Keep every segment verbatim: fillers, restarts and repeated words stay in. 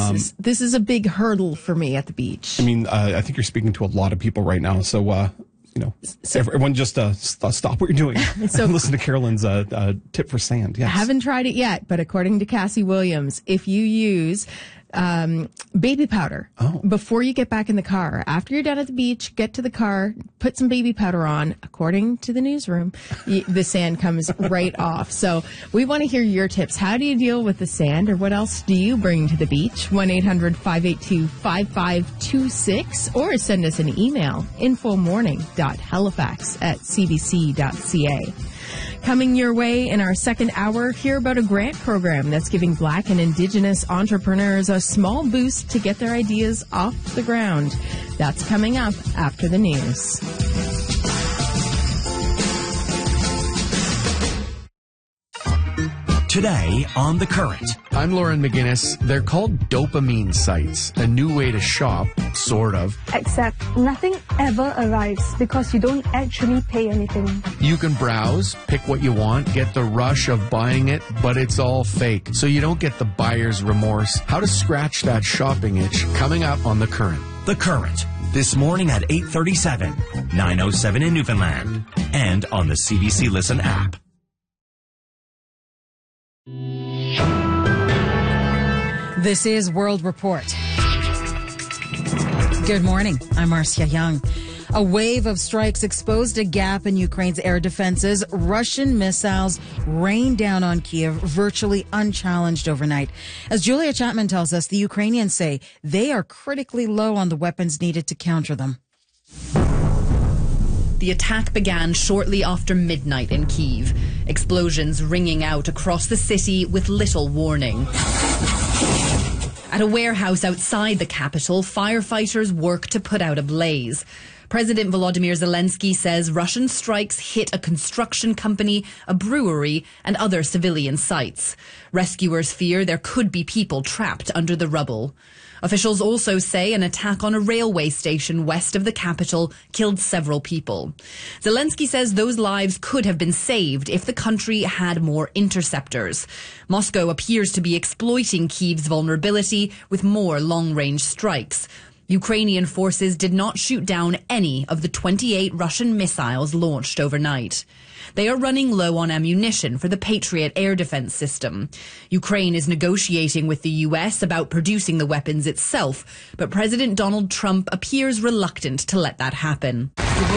Um, is, this is a big hurdle for me at the beach. I mean, uh, I think you're speaking to a lot of people right now. So, uh, you know, so, everyone just uh, st- stop what you're doing so, and listen to Carolyn's uh, uh, tip for sand. Yes. I haven't tried it yet, but according to Cassie Williams, if you use um, baby powder oh. before you get back in the car, after you're done at the beach, get to the car, put some baby powder on. According to the newsroom, you, the sand comes right off. So we want to hear your tips. How do you deal with the sand, or what else do you bring to the beach? one eight hundred five eight two five five two six, or send us an email, infomorning.halifax at cbc.ca. Coming your way in our second hour, hear about a grant program that's giving Black and Indigenous entrepreneurs a small boost to get their ideas off the ground. That's coming up after the news. Today on The Current. I'm Lauren McGinnis. They're called dopamine sites, a new way to shop, sort of. Except nothing ever arrives because you don't actually pay anything. You can browse, pick what you want, get the rush of buying it, but it's all fake, so you don't get the buyer's remorse. How to scratch that shopping itch, coming up on The Current. The Current, this morning at eight thirty-seven, nine oh seven in Newfoundland, and on the C B C Listen app. This is World Report. Good morning. I'm Marcia Young. A wave of strikes exposed a gap in Ukraine's air defenses. Russian missiles rained down on Kiev virtually unchallenged overnight. As Julia Chapman tells us, the Ukrainians say they are critically low on the weapons needed to counter them. The attack began shortly after midnight in Kyiv. Explosions ringing out across the city with little warning. At a warehouse outside the capital, firefighters work to put out a blaze. President Volodymyr Zelensky says Russian strikes hit a construction company, a brewery, and other civilian sites. Rescuers fear there could be people trapped under the rubble. Officials also say an attack on a railway station west of the capital killed several people. Zelensky says those lives could have been saved if the country had more interceptors. Moscow appears to be exploiting Kyiv's vulnerability with more long-range strikes. Ukrainian forces did not shoot down any of the twenty-eight Russian missiles launched overnight. They are running low on ammunition for the Patriot air defense system. Ukraine is negotiating with the U S about producing the weapons itself, but President Donald Trump appears reluctant to let that happen.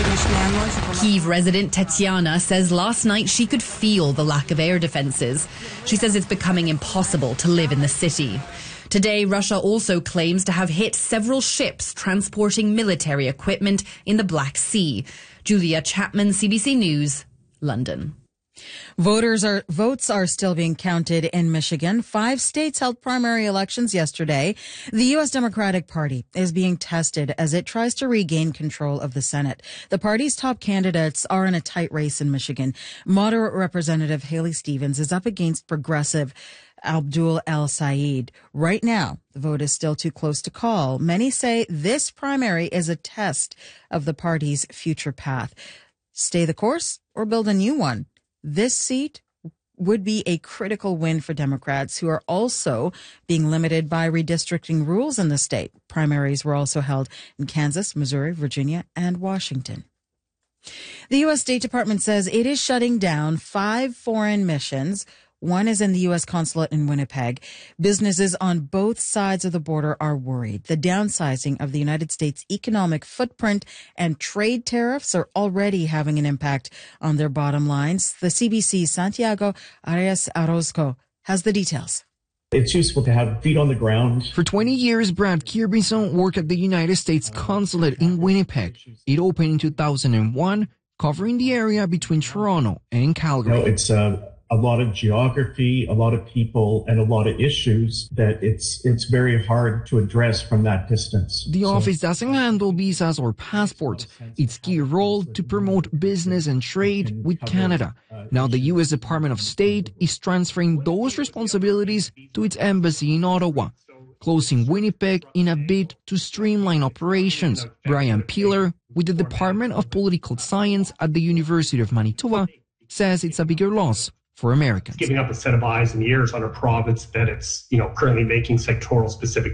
Kyiv resident Tetiana says last night she could feel the lack of air defenses. She says it's becoming impossible to live in the city. Today, Russia also claims to have hit several ships transporting military equipment in the Black Sea. Julia Chapman, C B C News, London. Voters are votes are still being counted in Michigan. Five states held primary elections yesterday. The U S Democratic Party is being tested as it tries to regain control of the Senate. The party's top candidates are in a tight race in Michigan. Moderate Representative Haley Stevens is up against progressive Abdul El-Sayed. Right now, the vote is still too close to call. Many say this primary is a test of the party's future path. Stay the course or build a new one? This seat would be a critical win for Democrats, who are also being limited by redistricting rules in the state. Primaries were also held in Kansas, Missouri, Virginia, and Washington. The U S State Department says it is shutting down five foreign missions. One is in the U S consulate in Winnipeg. Businesses on both sides of the border are worried. The downsizing of the United States' economic footprint and trade tariffs are already having an impact on their bottom lines. The C B C's Santiago Arias Orozco has the details. It's useful to have feet on the ground. For twenty years, Brad Kirbison worked at the United States consulate in Winnipeg. It opened in two thousand one, covering the area between Toronto and Calgary. You know, it's uh, a lot of geography, a lot of people, and a lot of issues that it's it's very hard to address from that distance. The so, office doesn't handle visas or passports. Its key role to promote business and trade with Canada. Now the U S Department of State is transferring those responsibilities to its embassy in Ottawa, closing Winnipeg in a bid to streamline operations. Brian Peeler, with the Department of Political Science at the University of Manitoba, says it's a bigger loss for Americans. Giving up a set of eyes and ears on a province that it's, you know, currently making sectoral specific